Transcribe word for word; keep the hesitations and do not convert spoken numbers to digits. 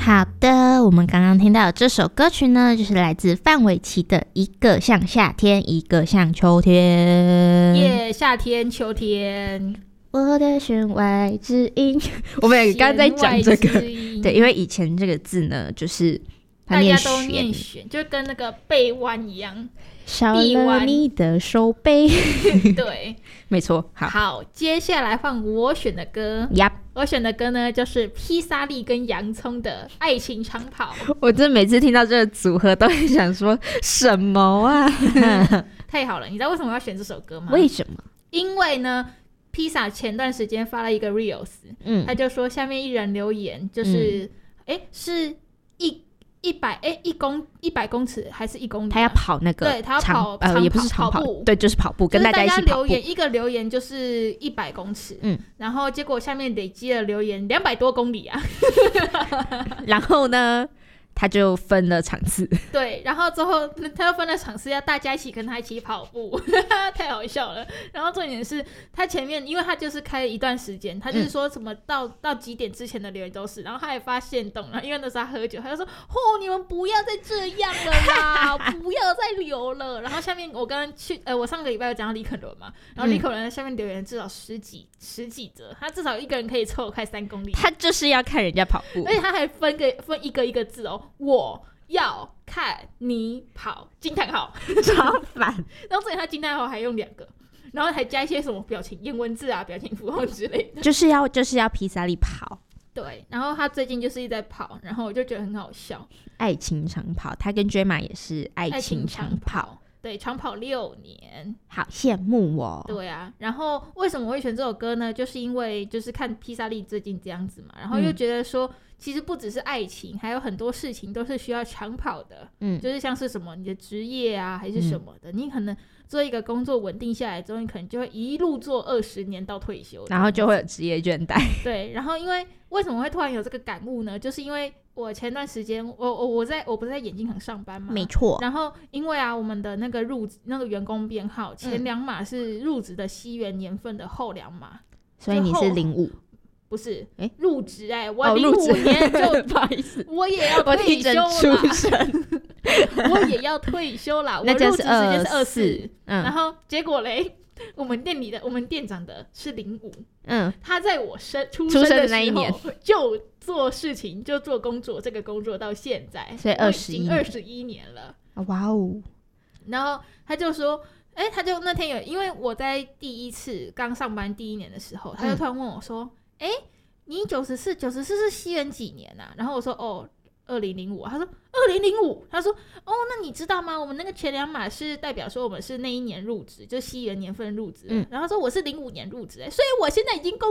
好的，我们刚刚听到的这首歌曲呢，就是来自范玮琪的《一个像夏天，一个像秋天》。 耶、yeah, 夏天秋天， 我的弦外之音。我们也刚刚在讲这个，对，因为以前这个字呢，就是大家都念弦，就跟那个背弯一样。 少了你的手背。 对， 没错。好， 好，接下来换我选的歌。 Yep， 我选的歌呢，就是披萨粒跟洋葱的《爱情长跑》。 我真的每次听到这个组合，都会想说什么啊？ 太好了，你知道为什么我要选这首歌吗？ 为什么？ 因为呢，披萨前段时间发了一个 reels， 嗯， 他就说下面一人留言，就是哎、嗯，是一。一百哎，一公一百公尺还是一公里、啊？ 他要跑那个， 对，他要跑呃，也不是长跑， 跑步， 对，就是跑步，跟大家一起跑步。 留言一个留言就是一百公尺，嗯，然后结果下面累积了留言两百多公里啊。 然后呢？他就分了场次， 对，然后之后他又分了场次，要大家一起跟他一起跑步，太好笑了。然后重点是他前面，因为他就是开了一段时间，他就是说什么到、嗯、到几点之前的留言都是，然后他还发现动，然后因为那时候他喝酒，他就说：“哦，你们不要再这样了啦，不要再留了。”然后下面我刚刚去，呃，我上个礼拜有讲到李肯伦嘛，然后李肯伦在下面留言至少十几十几则，他至少一个人可以凑快三公里， 他就是要看人家跑步， 而且他还分个分一个一个字哦。我要看你跑，惊叹号， 超烦。 然后这里他惊叹号还用两个，然后还加一些什么表情、颜文字啊、表情符号之类的， 就是要就是要披萨力跑。 对，然后他最近就是一直在跑，然后我就觉得很好笑。 爱情长跑，他跟 Gemma 也是爱情长跑， 对，长跑六年， 好羡慕哦。 对啊，然后为什么我会选这首歌呢？就是因为就是看披萨力最近这样子嘛，然后又觉得说。嗯，其实不只是爱情，还有很多事情都是需要长跑的，嗯，就是像是什么你的职业啊，还是什么的，嗯，你可能做一个工作稳定下来之后，你可能就会一路做二十年到退休， 然后就会有职业倦怠。 对，然后因为为什么会突然有这个感悟呢？就是因为我前段时间我我我在我不是在眼镜行上班嘛， 没错。然后因为啊，我们的那个入那个员工编号前两码是入职的西元年份的后两码， 所以你是零五。 不是，哎，入职哎，我零五年就、 哦、不好意思， 我也要退休了，我也要退休了。我入职时间是二四，然后结果嘞，我们店里的我们店长的是零五，嗯，他在我生出生的那一年就做事情，就做工作，这个工作到现在， 所以二十一二十一年了， 哇哦！ 然后他就说。哎，他就那天有，因为我在第一次刚上班第一年的时候，他就突然问我说：“哎、嗯，你九十四，九十四是西元几年啊？”然后我说：“哦，二零零五。”他说：“二零零五。”他说：“哦，那你知道吗？我们那个前两码是代表说我们是那一年入职，就西元年份入职。嗯”然后他说：“我是零五年入职，哎，所以我现在已经工